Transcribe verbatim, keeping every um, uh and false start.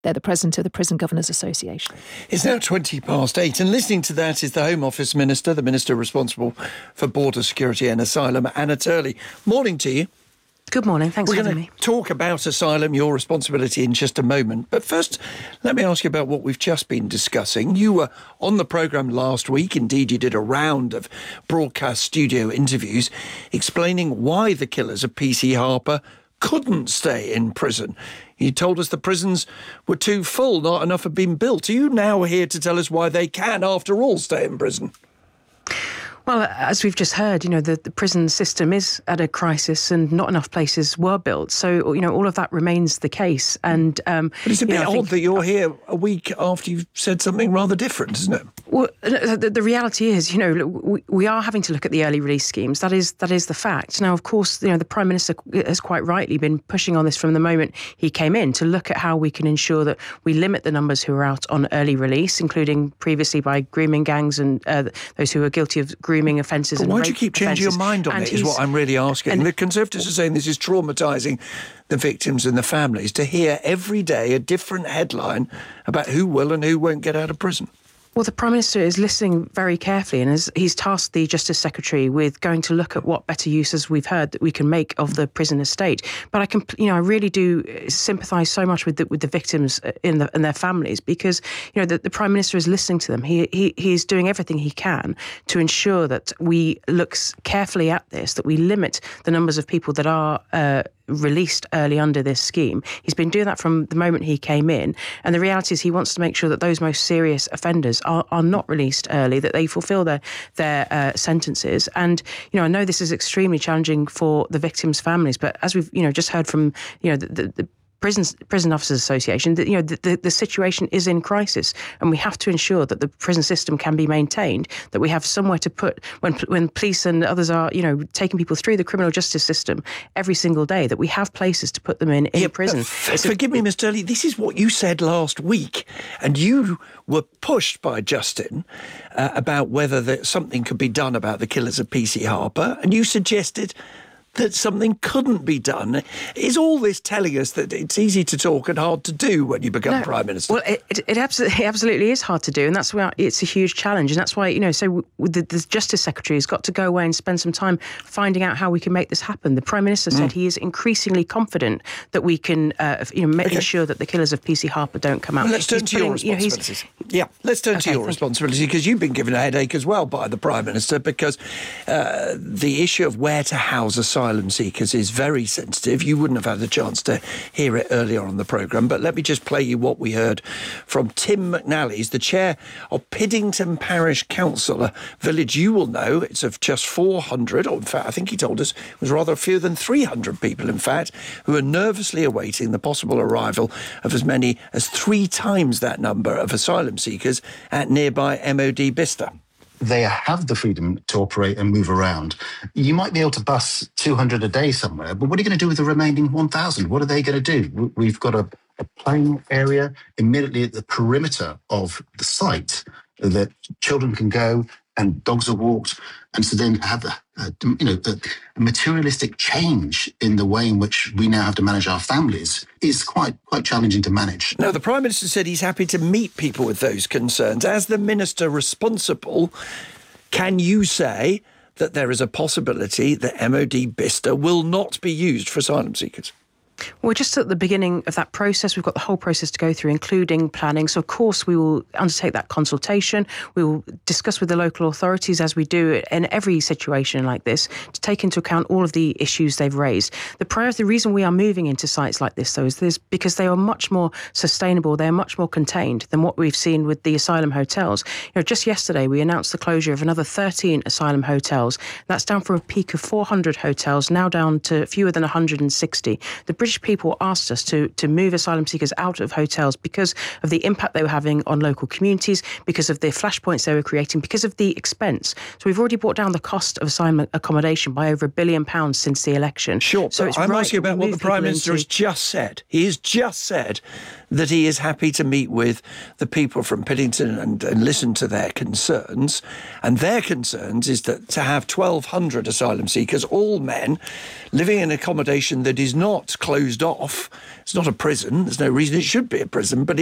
They're the president of the Prison Governors Association. It's now twenty past eight, and listening to that is the Home Office Minister, the Minister responsible for border security and asylum, Anna Turley. Morning to you. Good morning. Thanks We're for having going me. to talk about asylum, your responsibility, in just a moment. But first, let me ask you about what we've just been discussing. You were on the programme last week. Indeed, you did a round of broadcast studio interviews explaining why the killers of P C Harper couldn't stay in prison. You told us the prisons were too full, not enough had been built. Are you now here to tell us why they can, after all, stay in prison? Well, as we've just heard, you know, the, the prison system is at a crisis and not enough places were built. So, you know, all of that remains the case. And um, But it's a bit know, odd think, that you're here a week after you've said something rather different, isn't it? Well, the, the reality is, you know, we, we are having to look at the early release schemes. That is that is the fact. Now, of course, you know, the Prime Minister has quite rightly been pushing on this from the moment he came in to look at how we can ensure that we limit the numbers who are out on early release, including previously by grooming gangs and uh, those who are guilty of grooming offences. But and why do you keep changing offences. your mind on and it, is what I'm really asking. And the Conservatives are saying this is traumatising the victims and the families to hear every day a different headline about who will and who won't get out of prison. Well, the Prime Minister is listening very carefully, and is, he's tasked the Justice Secretary with going to look at what better uses we've heard that we can make of the prison estate. But I can, you know, I really do sympathise so much with the, with the victims in the, and their families, because, you know, the, the Prime Minister is listening to them. He he he's doing everything he can to ensure that we look carefully at this, that we limit the numbers of people that are Uh, released early under this scheme. He's been doing that from the moment he came in, and the reality is he wants to make sure that those most serious offenders are, are not released early, that they fulfil their their uh, sentences. And, you know, I know this is extremely challenging for the victims' families, but as we've, you know, just heard from, you know, the, the, the Prison, Prison Officers Association, that, you know, the, the, the situation is in crisis, and we have to ensure that the prison system can be maintained, that we have somewhere to put, when when police and others are, you know, taking people through the criminal justice system every single day, that we have places to put them in, in yeah, prison. F- forgive me, Miz Turley, this is what you said last week, and you were pushed by Justin uh, about whether that something could be done about the killers of P C Harper, and you suggested that something couldn't be done. Is all this telling us that it's easy to talk and hard to do when you become no. Prime Minister? Well, it, it, it, absolutely, it absolutely is hard to do, and that's why it's a huge challenge. And that's why, you know, so the, the Justice Secretary has got to go away and spend some time finding out how we can make this happen. The Prime Minister said mm. he is increasingly confident that we can, uh, you know, make okay. sure that the killers of P C Harper don't come out. Well, let's turn he's to putting, your responsibilities. You know, yeah, let's turn okay, to your responsibility, because you've been given a headache as well by the Prime Minister, because uh, the issue of where to house asylum seekers is is very sensitive. You wouldn't have had the chance to hear it earlier on the programme, but let me just play you what we heard from Tim McNally. He's the chair of Piddington Parish Council, a village you will know. It's of just four hundred, or in fact, I think he told us it was rather fewer than three hundred people, in fact, who are nervously awaiting the possible arrival of as many as three times that number of asylum seekers at nearby M O D Bicester. They have the freedom to operate and move around. You might be able to bus two hundred a day somewhere, but what are you going to do with the remaining one thousand? What are they going to do? We've got a, a playing area immediately at the perimeter of the site that children can go and dogs are walked. And so then have a, a, you know, a, a materialistic change in the way in which we now have to manage our families is quite quite challenging to manage. Now, the Prime Minister said he's happy to meet people with those concerns. As the Minister responsible, can you say that there is a possibility that M O D Bicester will not be used for asylum seekers? We're just at the beginning of that process. We've got the whole process to go through, including planning. So, of course, we will undertake that consultation. We will discuss with the local authorities, as we do in every situation like this, to take into account all of the issues they've raised. The priority, the reason we are moving into sites like this, though, is this because they are much more sustainable. They are much more contained than what we've seen with the asylum hotels. You know, just yesterday, we announced the closure of another thirteen asylum hotels. That's down from a peak of four hundred hotels, now down to fewer than one hundred sixty. The British people asked us to, to move asylum seekers out of hotels because of the impact they were having on local communities, because of the flashpoints they were creating, because of the expense. So we've already brought down the cost of asylum accommodation by over a billion pounds since the election. Sure, so it's I'm right asking about what the Prime Minister into... has just said. He has just said that he is happy to meet with the people from Piddington and, and listen to their concerns. And their concerns is that to have twelve hundred asylum seekers, all men, living in accommodation that is not close closed off. It's not a prison. There's no reason it should be a prison, but